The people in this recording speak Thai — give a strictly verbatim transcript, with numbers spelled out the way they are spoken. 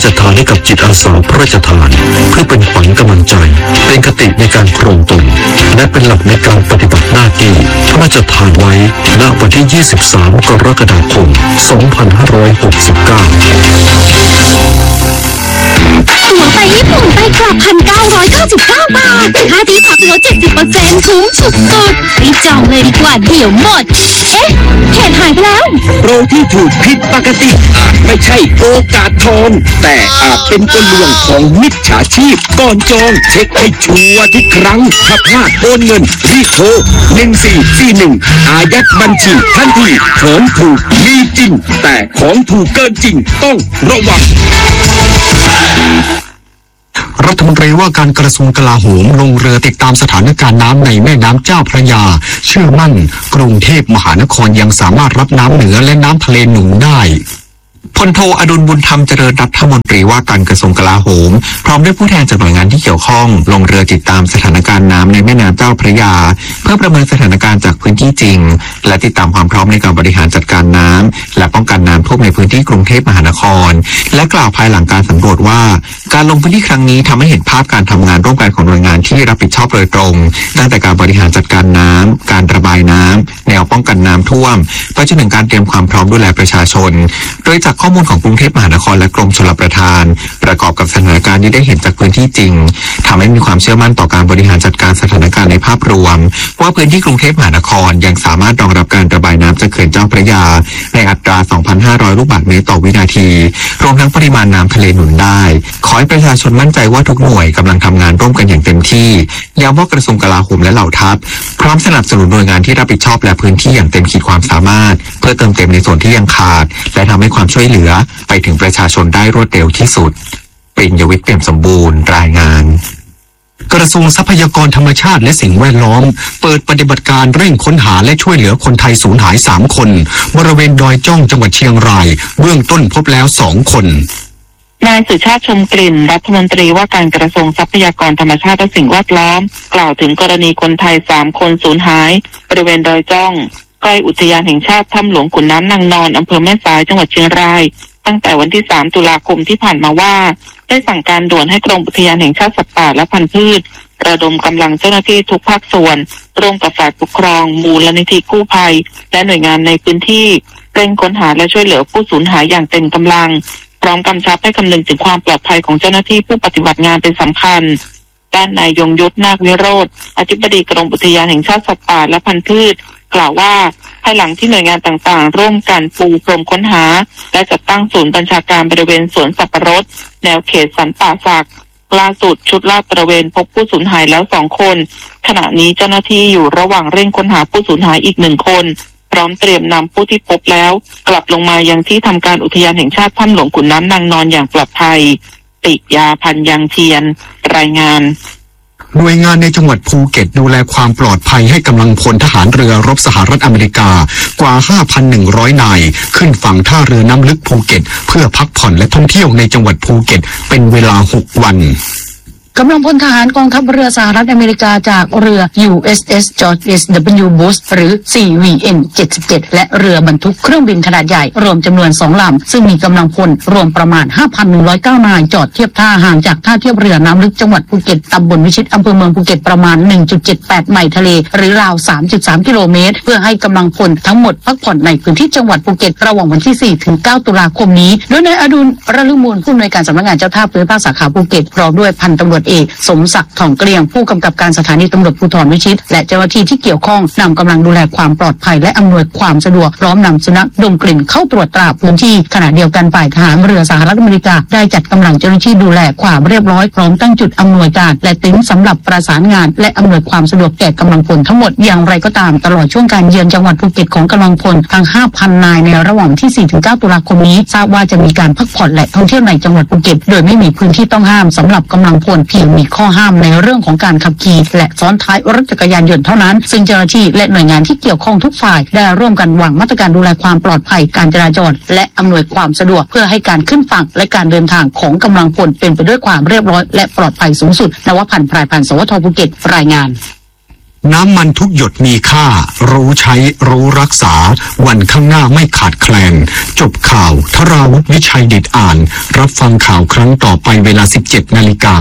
ราชทานให้กับจิตอาสาพระราชทานเพื่อเป็นขวัญกำลังใจเป็นคติในการครองตนและเป็นหลักในการปฏิบัติหน้าที่พระราชทานไว้ณวันที่ยี่สิบสามกรกฎาคมสองพันห้าร้อยหกสิบเก้าตั๋วไปญี่ปุ่นไปกลับ หนึ่งพันเก้าร้อยเก้าสิบเก้า บาทค่าที่พักลด เจ็ดสิบเปอร์เซ็นต์ คุ้มสุดๆรีบจองเลยดีกว่าเดี๋ยวหมดเอ๊ะเหตุหายไปแล้วโปรที่ถูกผิดปกติอาจไม่ใช่โอกาสทองแต่อาจเป็นกลลวงของมิจฉาชีพก่อนจองเช็คให้ชัวร์ทุกครั้งถ้าพลาดโอนเงินรีบโทรหนึ่งสี่สี่หนึ่งอายัดบัญชีทันทีของถูกมีจริงแต่ของถูกเกินจริงต้องระวังรัฐมนตรีว่าการกระทรวงกลาโหมลงเรือติดตามสถานการณ์น้ำในแม่น้ำเจ้าพระยาเชื่อมั่นกรุงเทพมหานครยังสามารถรับน้ำเหนือและน้ำทะเลหนุนได้พลโทอดุลบุญธรรมเจริญรัฐมนตรีว่าการกระทรวงกลาโหมพร้อมด้วยผู้แทนจากหน่วยงานที่เกี่ยวข้องลงเรือติดตามสถานการณ์น้ำในแม่น้ำเจ้าพระยาเพื่อประเมินสถานการณ์จากพื้นที่จริงและติดตามความพร้อมในการบริหารจัดการน้ำและป้องกันน้ำท่วมในพื้นที่กรุงเทพมหานครและกล่าวภายหลังการสำรวจว่าการลงพื้นที่ครั้งนี้ทำให้เห็นภาพการทำงานร่วมกันของหน่วยงานที่รับผิดชอบโดยตรงตั้งแต่การบริหารจัดการน้ำการระบายน้ำแนวป้องกันน้ำท่วมไปจนถึงการเตรียมความพร้อมดูแลประชาชนโดยจากข้อมูลของกรุงเทพมหานครและกรมชลประทานประกอบกับสถานการณ์ที่ได้เห็นจากพื้นที่จริงทำให้มีความเชื่อมั่นต่อการบริหารจัดการสถานการณ์ในภาพรวมว่าพื้นที่กรุงเทพมหานครยังสามารถรองรับการระบายน้ำจากเขื่อนเจ้าพระยาในอัตรา สองพันห้าร้อย ลูกบาศก์เมตรต่อวินาทีรวมทั้งปริมาณน้ำทะเลหนุนได้ขอให้ประชาชนมั่นใจว่าทุกหน่วยกำลังทำงานร่วมกันอย่างเต็มที่ย้ำว่ากระทรวงกลาโหมและเหล่าทัพพร้อมสนับสนุนหน่วยงานที่รับผิดชอบและพื้นที่อย่างเต็มขีดความสามารถเพื่อเติมเต็มในส่วนที่ยังขาดและทำให้ความช่วยเหลือไปถึงประชาชนได้รวดเร็วที่สุดปริญญวิทย์เปี่ยมสมบูรณ์รายงานกระทรวงทรัพยากรธรรมชาติและสิ่งแวดล้อมเปิดปฏิบัติการเร่งค้นหาและช่วยเหลือคนไทยสูญหายสามคนบริเวณดอยจ้องจังหวัดเชียงรายเบื้องต้นพบแล้วสองคนนายสุชาติชมกลิ่นรัฐมนตรีว่าการกระทรวงทรัพยากรธรรมชาติและสิ่งแวดล้อมกล่าวถึงกรณีคนไทยสามคนสูญหายบริเวณดอยจ้องใกล้อุทยานแห่งชาติถ้ำหลวงขุนน้ำนางนอนอำเภอแม่สายจังหวัดเชียงรายตั้งแต่วันที่สามตุลาคมที่ผ่านมาว่าได้สั่งการด่วนให้กรมอุทยานแห่งชาติสัตว์ป่าและพันธุ์พืชระดมกำลังเจ้าหน้าที่ทุกภาคส่วนร่วมกับฝ่ายปกครองมูลนิธิกู้ภัยและหน่วยงานในพื้นที่เร่งค้นหาและช่วยเหลือผู้สูญหายอย่างเต็มกำลังพร้อมกำชับให้คำนึงถึงความปลอดภัยของเจ้าหน้าที่ผู้ปฏิบัติงานเป็นสำคัญด้านนายยงยุทธนาควิโรจน์อธิบดีกรมอุทยานแห่งชาติสัตว์ป่าและพันธุ์พืชกล่าวว่าภายหลังที่หน่วยงานต่างๆร่วมกันปูพรมค้นหาและจัดตั้งศูนย์บัญชาการบริเวณสวนสับปะรดแนวเขตสันป่าสักล่าสุดชุดลาดตระเวนพบผู้สูญหายแล้วสองคนขณะนี้เจ้าหน้าที่อยู่ระหว่างเร่งค้นหาผู้สูญหายอีกหนึ่งคนพร้อมเตรียมนำผู้ที่พบแล้วกลับลงมายังที่ทำการอุทยานแห่งชาติถ้ำหลวงขุนน้ำนางนอนอย่างปลอดภัยติยาพันยังเทียนรายงานหน่วยงานในจังหวัดภูเก็ตดูแลความปลอดภัยให้กำลังพลทหารเรือรบสหรัฐอเมริกากว่า ห้าพันหนึ่งร้อย นายขึ้นฝั่งท่าเรือน้ำลึกภูเก็ตเพื่อพักผ่อนและท่องเที่ยวในจังหวัดภูเก็ตเป็นเวลาหกวันกำลังพลทหารกองทัพเรือสหรัฐอเมริกาจากเรือ ยู เอส เอส George เอส ดับเบิลยู Bush หรือ ซี วี เอ็น เจ็ดสิบเจ็ด และเรือบรรทุกเครื่องบินขนาดใหญ่รวมจำนวนสองลำซึ่งมีกำลังพลรวมประมาณ ห้าพันหนึ่งร้อยเก้า นายจอดเทียบท่าห่างจากท่าเทียบเรือน้ำลึกจังหวัดภูเก็ตตำบลวิชิตอำเภอเมืองภูเก็ตประมาณ หนึ่งจุดเจ็ดแปด ไมล์ทะเลหรือราว สามจุดสาม กิโลเมตรเพื่อให้กำลังพลทั้งหมดพักผ่อนในพื้นที่จังหวัดภูเก็ตระหว่างวันที่ สี่ถึงเก้า ตุลาคมนี้โดยนายอดุลระลึกมูลผู้อำนวยการสำนักงานเจ้าท่าภูมิภาคสาขาภูเก็ตพร้อมด้วยพันตำรวจเอกสมศักดิ์ทองเกลียงผู้กำกับการสถานีตำรวจภูธรวิชิตและเจ้าหน้าที่ที่เกี่ยวข้องนำกำลังดูแลความปลอดภัยและอำนวยความสะดวกพร้อมนำสุนัขดมกลิ่นเข้าตรวจตราพื้นที่ขณะเดียวกันฝ่ายทหารเรือสหรัฐอเมริกาได้จัดกำลังเจ้าหน้าที่ดูแลความเรียบร้อยพร้อมตั้งจุดอำนวยการและเต็นท์สำหรับประสานงานและอำนวยความสะดวกแก่กำลังพลทั้งหมดอย่างไรก็ตามตลอดช่วงการเยือนจังหวัดภูเก็ตของกำลังพลทั้ง ห้าพัน นายในระหว่างที่ สี่ถึงเก้า ตุลาคมนี้ทราบว่าจะมีการพักผ่อนและท่องเที่ยวในจังหวัดภูเก็ตโดยไม่มีพื้นที่ต้องห้ามสำหรับกำลังพลเพียงมีข้อห้ามในเรื่องของการขับขี่และซ้อนท้ายรถจักรยานยนต์เท่านั้นซึ่งเจ้าหน้าที่และหน่วยงานที่เกี่ยวข้องทุกฝ่ายได้ร่วมกันวางมาตรการดูแลความปลอดภัยการจราจรและอำนวยความสะดวกเพื่อให้การขึ้นฝั่งและการเดินทางของกำลังพลเป็นไปด้วยความเรียบร้อยและปลอดภัยสูงสุดนวพันธ์ พรายพันธ์ สวท ภูเก็ตรายงานน้ำมันทุกหยดมีค่ารู้ใช้รู้รักษาวันข้างหน้าไม่ขาดแคลนจบข่าวธราวุฒิวิชัยเดชอ่านรับฟังข่าวครั้งต่อไปเวลา สิบเจ็ดนาฬิกา